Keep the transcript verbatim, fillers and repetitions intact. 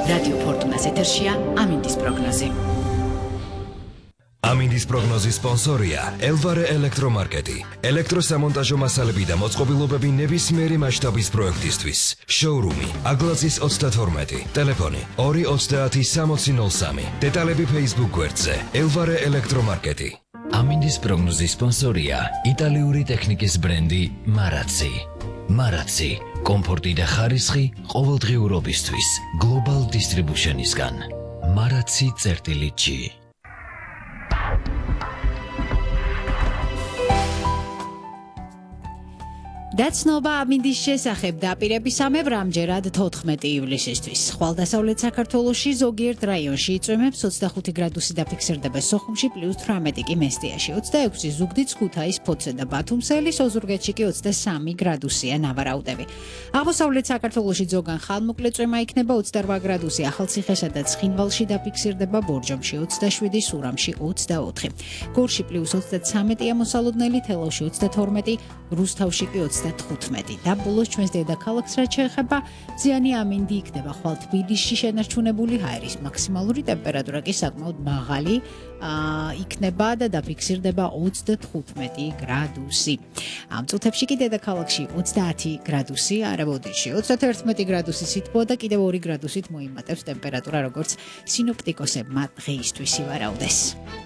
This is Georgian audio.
რადიო ფორტუნას ეთერშია ამინდის პროგნოზი. ამინდის პროგნოზის სპონსორია ელვარე ელექტრომარკეტი. ელექტროსამონტაჟო მასალები და მოწყობილობები ნებისმიერი მასშტაბის პროექტისთვის. შოურუმი აგლაძის ოცდათორმეტი, ტელეფონი ორი ოცდაათი სამოცი ნოლ სამი. დეტალები Facebook გვერდზე ელვარე ელექტრომარკეტი. ამინდის პროგნოზის სპონსორია იტალიური ტექნიკის ბრენდი მარაცი. მარაცი, კომფორტი და ხარისხი ყოველდღიურობისთვის. Global Distribution-ისგან. მარაცი წერტილი ჯი. დაცნობა ამინდის შესახებ დაპირებისამებრ ამჯერად თოთხმეტი ივლისისთვის. ხვალდასავლეთ საქართველოში ზოგიერთ რაიონში იწვიმებს ოცდახუთი გრადუსი დაფიქსირდება სოხუმში პლუს თვრამეტი კი მესტიაში, ოცდაექვსი ზუგდიდს, ქუთაის, ფოთზე და ბათუმსელის, ოზურგეთში კი ოცდასამი გრადუსია ნავარაუდები. აღმოსავლეთ საქართველოში ზოგან ხანმოკლე წვიმა იქნება ოცდარვა გრადუსი, ახალციხესა და ცხინვალში დაფიქსირდება, ბორჯომში ოცდაშვიდი, სურამში ოცდაოთხი. გორში პლუს ოცდაცამეტია მოსალოდნელი, თელავში ოცდათორმეტი, რუსთავში კი ოცდათხუთმეტი. და ბოლოს ჩვენს დედაქალაქს რაც შეეხება, ზიანი ამინდი იქნება, ხვალ თბილისში შენარჩუნებული ჰაერის მაქსიმალური ტემპერატურა კი საკმაოდ მაღალი იქნება და დაფიქსირდება ოცდათხუთმეტი გრადუსი. ამ წუთებში კი დედაქალაქში ოცდაათი გრადუსი, არაბოდიში ოცდათერთმეტი გრადუსი სითბო და კიდევ ორი გრადუსით მოიმატებს ტემპერატურა, როგორც სინოპტიკოსებმა დღეისთვის ივარაუდეს.